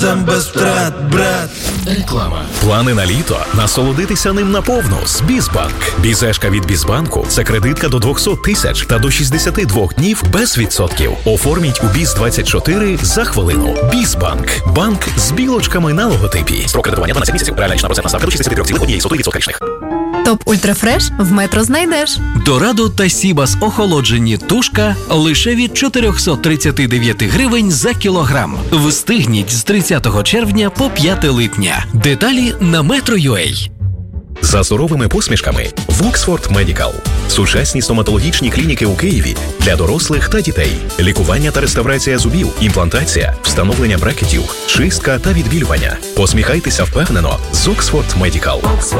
Там без втрат, брат. Реклама. Плани на літо? Насолодитися ним наповну з Бізбанк. Бізешка від Бізбанку – це кредитка до 200 тисяч та до 62 днів без відсотків. Оформіть у Біз24 за хвилину. Бізбанк. Банк з білочками на логотипі. Строк кредитування 12 місяців. Реальна річна процентна ставка до 63,1% річних. Топ Ультрафреш в Метро знайдеш. Дорадо та Сібас охолоджені тушка лише від 439 гривень за кілограм. Встигніть з 30 червня по 5 липня. Деталі на Metro.ua. За здоровими посмішками в Oxford Medical. Сучасні стоматологічні клініки у Києві для дорослих та дітей. Лікування та реставрація зубів, імплантація, встановлення брекетів, чистка та відбілювання. Посміхайтеся впевнено з Oxford Medical.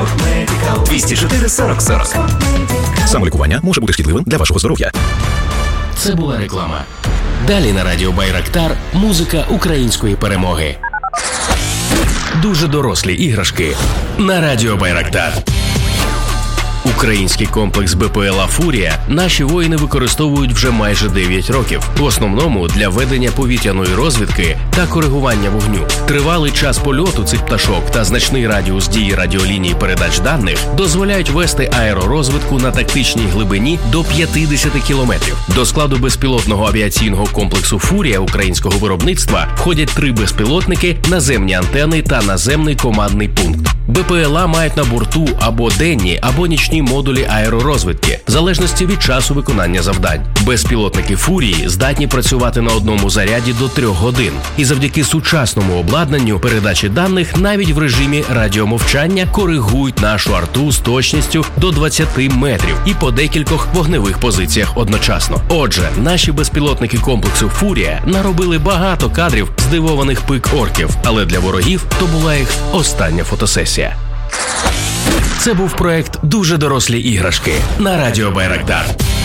204 40 40. Самолікування може бути шкідливим для вашого здоров'я. Це була реклама. Далі на радіо Байрактар музика української перемоги. Дуже дорослі іграшки на радіо Байрактар. Український комплекс БПЛА «Фурія» наші воїни використовують вже майже 9 років. В основному для ведення повітряної розвідки та коригування вогню. Тривалий час польоту цих пташок та значний радіус дії радіоліній передач даних дозволяють вести аеророзвідку на тактичній глибині до 50 кілометрів. До складу безпілотного авіаційного комплексу «Фурія» українського виробництва входять 3 безпілотники, наземні антени та наземний командний пункт. БПЛА мають на борту або денні, або нічні модулі аеророзвідки, в залежності від часу виконання завдань. Безпілотники «Фурії» здатні працювати на одному заряді до 3 годин. І завдяки сучасному обладнанню передачі даних навіть в режимі радіомовчання коригують нашу арту з точністю до 20 метрів і по декількох вогневих позиціях одночасно. Отже, наші безпілотники комплексу «Фурія» наробили багато кадрів здивованих пик орків, але для ворогів то була їх остання фотосесія. Це був проект «Дуже дорослі іграшки» на радіо Байрактар.